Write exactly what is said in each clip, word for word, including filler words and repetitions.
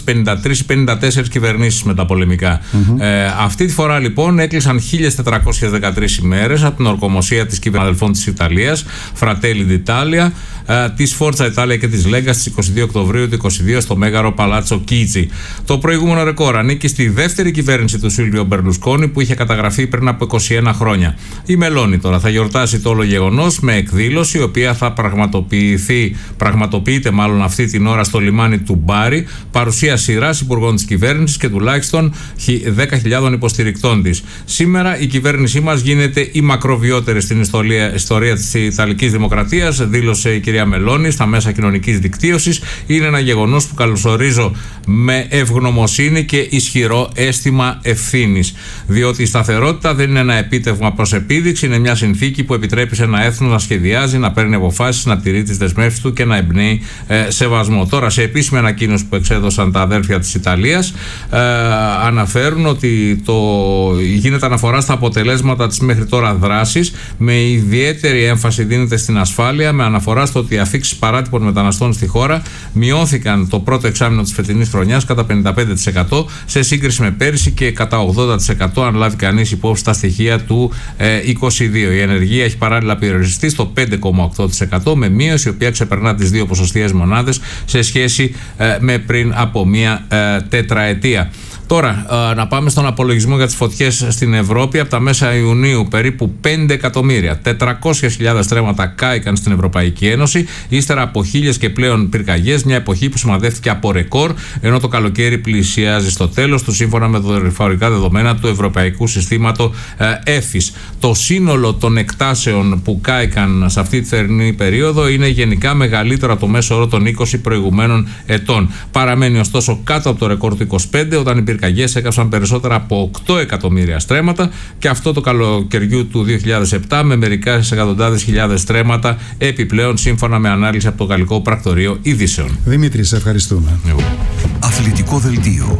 πενήντα τρεις πενήντα τέσσερις κυβερνήσεις μεταπολεμικά. Mm-hmm. Ε, αυτή τη φορά λοιπόν έκλεισαν χίλιες τετρακόσιες δεκατρείς ημέρες από την ορκομοσία της κυβερναδελφών της Ιταλίας, Fratelli d'Italia, ε, της Forza Italia και της Lega στις είκοσι δύο Οκτωβρίου του είκοσι δύο στο μέγαρο Παλάτσο Κίτσι. Το προηγούμενο ρεκόρ ανήκει στη δεύτερη κυβέρνηση του Σίλβιο Μπερλουσκόνη που είχε καταγραφεί πριν από είκοσι ένα χρόνια. Η Μελώνη τώρα θα γιορτάσει το όλο γεγονός με εκδήλωση η οποία θα πραγματοποιηθεί, πραγματοποιείται μάλλον αυτή την ώρα στο λιμάνι του Μπάρι, παρουσία σειράς υπουργών της κυβέρνησης και τουλάχιστον δέκα χιλιάδων υποστηρικτών της. Σήμερα η κυβέρνησή μας γίνεται η μακροβιότερη στην ιστορία, ιστορία της Ιταλικής Δημοκρατίας, δήλωσε η κυρία Μελώνη στα μέσα κοινωνικής δικτύωσης. Είναι ένα γεγονός που καλωσορίζω με ευγνωμοσύνη και ισχυρό αίσθημα ευθύνης. Διότι η σταθερότητα δεν είναι ένα επίτευγμα προς επίδειξη, είναι μια συνθήκη που επιτρέπει σε ένα έθνος να σχεδιάζει, να παίρνει αποφάσεις, να τηρεί τις δεσμεύσεις του και να εμπνέει ε, σεβασμό. Τώρα, σε επίσημη ανακοίνωση που εξέδωσαν τα αδέρφια της Ιταλίας, ε, αναφέρουν ότι το, γίνεται αναφορά στα αποτελέσματα της μέχρι τώρα δράσης, με ιδιαίτερη έμφαση δίνεται στην ασφάλεια, με αναφορά στο ότι οι αφίξεις παράτυπων μεταναστών στη χώρα μειώθηκαν το πρώτο εξάμηνο της φετινής χρονιάς κατά πενήντα πέντε τοις εκατό σε σύγκριση με πέρυσι και κατά ογδόντα τοις εκατό αν λάβει κανείς υπόψη τα στοιχεία του ε, είκοσι δύο. Η ενεργεία έχει παράλληλα περιοριστεί στο πέντε κόμμα οκτώ τοις εκατό με μείωση η οποία ξεπερνά τις δύο ποσοστιαίες μονάδες σε σχέση ε, με πριν από μία ε, τετραετία. Τώρα, ε, να πάμε στον απολογισμό για τις φωτιές στην Ευρώπη. Από τα μέσα Ιουνίου, περίπου πέντε εκατομμύρια τετρακόσιες χιλιάδες στρέμματα κάηκαν στην Ευρωπαϊκή Ένωση, ύστερα από χίλιες και πλέον πυρκαγιές, μια εποχή που σημαδεύτηκε από ρεκόρ, ενώ το καλοκαίρι πλησιάζει στο τέλος του, σύμφωνα με δορυφορικά δεδομένα του Ευρωπαϊκού Συστήματο ε, ΕΦΙΣ. Το σύνολο των εκτάσεων που κάηκαν σε αυτή τη θερινή περίοδο είναι γενικά μεγαλύτερο από το μέσο όρο των είκοσι προηγουμένων ετών. Παραμένει ωστόσο κάτω από το ρεκόρ του είκοσι πέντε, όταν οι πυρκαγιές έκαψαν περισσότερα από οκτώ εκατομμύρια στρέμματα, και αυτό το καλοκαιριού του δύο χιλιάδες επτά με μερικές εκατοντάδες χιλιάδες στρέμματα επιπλέον, σύμφωνα με ανάλυση από το Γαλλικό Πρακτορείο Ειδήσεων. Δημήτρη, σε ευχαριστούμε. Εγώ. Αθλητικό δελτίο.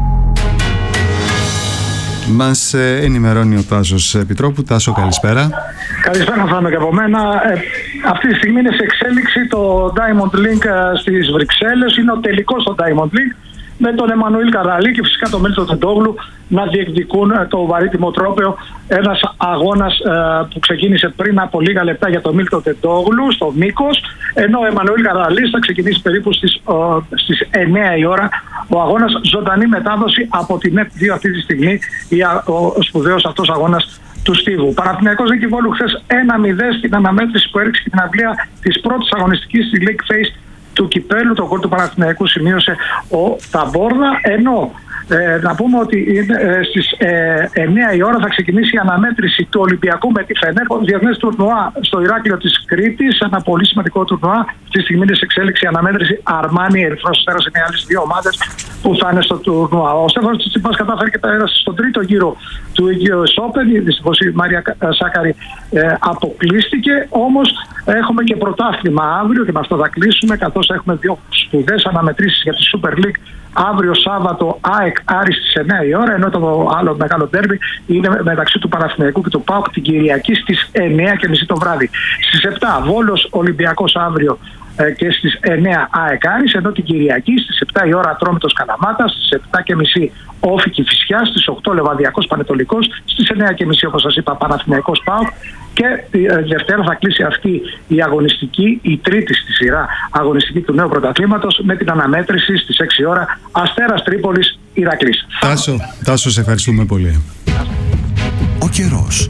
Μας ενημερώνει ο Τάσος Επιτρόπου. Τάσο, καλησπέρα. Καλησπέρα, θα είμαι και από μένα. Ε, αυτή τη στιγμή είναι σε εξέλιξη το Diamond League στις Βρυξέλλες. Είναι ο τελικός στο Diamond League, με τον Εμμανουήλ Καραλή και φυσικά τον Μίλτο Τεντόγλου να διεκδικούν το βαρύτιμο τρόπαιο. Ένας αγώνας ε, που ξεκίνησε πριν από λίγα λεπτά για τον Μίλτο Τεντόγλου στο μήκος, ενώ ο Εμμανουήλ Καραλής θα ξεκινήσει περίπου στις, ε, στις εννιά η ώρα ο αγώνας, ζωντανή μετάδοση από την ΕΠ δύο αυτή τη στιγμή, ο σπουδαίος αυτός αγώνας του Στίβου. Παναθηναϊκός Νίκη Βόλου χθες ένα μηδέν στην αναμέτρηση που έριξε την αυλία της πρώτης αγωνιστικής στη League Phase του κυπέλου. Το γκολ του Παναθηναϊκού σημείωσε ο Ταμπόρδα, ενώ ε, να πούμε ότι ε, στις ε, εννιά η ώρα θα ξεκινήσει η αναμέτρηση του Ολυμπιακού με τη Φενέρ, διεθνές τουρνουά στο Ηράκλειο της Κρήτης, ένα πολύ σημαντικό τουρνουά. Στη στιγμή είναι σε εξέλιξη η αναμέτρηση Αρμάνι Ερυθρός Αστέρας, είναι οι άλλες δύο ομάδες που θα είναι στο τουρνουά. Ο Στέφανος Τσιτσιπάς κατάφερε και πέρασε στον τρίτο γύρο του U S Open. Δυστυχώς η Μάρια Σάκαρη ε, αποκλείστηκε, όμως έχουμε και πρωτάθλημα αύριο και με αυτό θα κλείσουμε, καθώς έχουμε δύο σπουδαίες αναμετρήσεις για τη Super League. Αύριο Σάββατο ΑΕΚ Άρης στις εννιά η ώρα, ενώ το άλλο μεγάλο ντέρμπι είναι μεταξύ του Παναθηναϊκού και του ΠΑΟΚ την Κυριακή στις εννιά και μισή το βράδυ. Στις επτά Βόλος Ολυμπιακός αύριο ε, και στις εννιά ΑΕΚ Άρης, ενώ την Κυριακή στις επτά η ώρα Ατρόμητος Καλαμάτας, στις επτά και μισή Όφη Κηφισιάς, στις οκτώ Λεβαδιακός Πανετολικός, στις εννιά και μισή όπως σας είπα Παναθηναϊκός ΠΑΟΚ. Και ε, Δευτέρα θα κλείσει αυτή η αγωνιστική, η τρίτη στη σειρά αγωνιστική του νέου πρωταθλήματος, με την αναμέτρηση στις έξι η ώρα Αστέρας Τρίπολης Ηρακλής. Τάσο, Τάσο, σε ευχαριστούμε πολύ. Ο καιρός.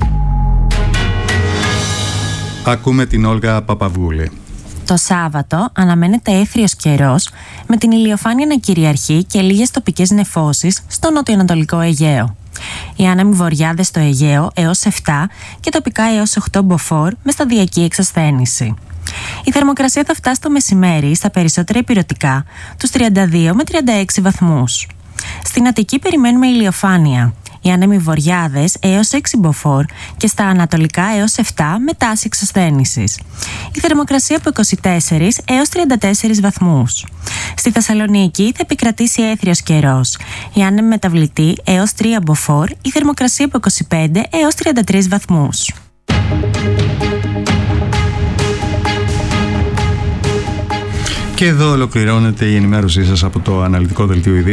Ακούμε την Όλγα Παπαβούλη. Το Σάββατο αναμένεται έθριος καιρός, με την ηλιοφάνεια να κυριαρχεί και λίγες τοπικές νεφώσεις στο νοτιοανατολικό Αιγαίο. Οι άνεμοι βορειάδες στο Αιγαίο έως επτά και τοπικά έως οκτώ μποφόρ με σταδιακή εξασθένηση. Η θερμοκρασία θα φτάσει το μεσημέρι στα περισσότερα ηπειρωτικά τους τριάντα δύο με τριάντα έξι βαθμούς. Στην Αττική περιμένουμε ηλιοφάνεια. Οι άνεμοι βορειάδες έως έξι μποφόρ και στα ανατολικά έως επτά με τάση εξασθένησης. Η θερμοκρασία από είκοσι τέσσερα έως τριάντα τέσσερα βαθμούς. Στη Θεσσαλονίκη θα επικρατήσει έθριος καιρός. Οι άνεμοι μεταβλητοί έως τρία μποφόρ, η θερμοκρασία από είκοσι πέντε έως τριάντα τρεις βαθμούς. Και εδώ ολοκληρώνεται η ενημέρωσή σας από το αναλυτικό δελτίο ειδήσεων.